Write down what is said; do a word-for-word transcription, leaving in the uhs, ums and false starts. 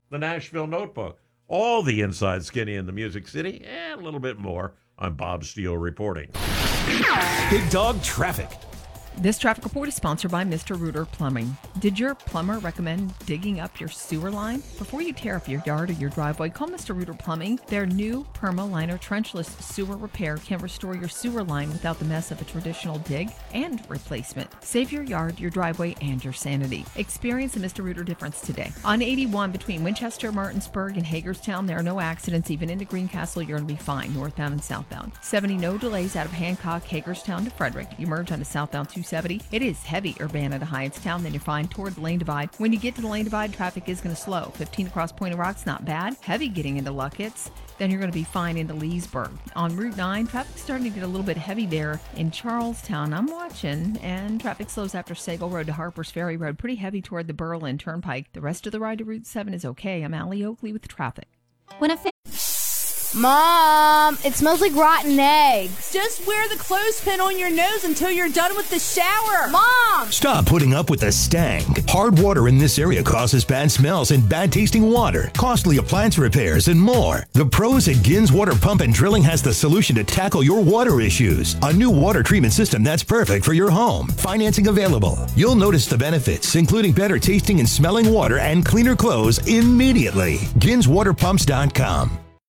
the Nashville Notebook, all the inside skinny in the Music City, and a little bit more. I'm Bob Steele reporting. Big Dog Traffic. This traffic report is sponsored by Mister Rooter Plumbing. Did your plumber recommend digging up your sewer line? Before you tear up your yard or your driveway, call Mister Rooter Plumbing. Their new Perma-Liner trenchless sewer repair can restore your sewer line without the mess of a traditional dig and replacement. Save your yard, your driveway, and your sanity. Experience the Mister Rooter difference today. On eighty-one between Winchester, Martinsburg, and Hagerstown, there are no accidents. Even into Greencastle, you're going to be fine, northbound and southbound. seventy, no delays out of Hancock, Hagerstown to Frederick. You merge onto southbound two seventy. It is heavy Urbana to Hyattstown, then you're fine toward the lane divide. When you get to the lane divide, traffic is going to slow. fifteen across Point of Rocks, not bad. Heavy getting into Luckett's. Then you're going to be fine into Leesburg. On Route nine, traffic's starting to get a little bit heavy there in Charlestown. I'm watching, and traffic slows after Sagal Road to Harper's Ferry Road. Pretty heavy toward the Berlin Turnpike. The rest of the ride to Route seven is okay. I'm Allie Oakley with traffic. When a fa- Mom, it smells like rotten eggs. Just wear the clothespin on your nose until you're done with the shower. Mom! Stop putting up with the stank. Hard water in this area causes bad smells and bad tasting water, costly appliance repairs, and more. The pros at Gins Water Pump and Drilling has the solution to tackle your water issues. A new water treatment system that's perfect for your home. Financing available. You'll notice the benefits, including better tasting and smelling water and cleaner clothes immediately. Gins Water Pumps dot com.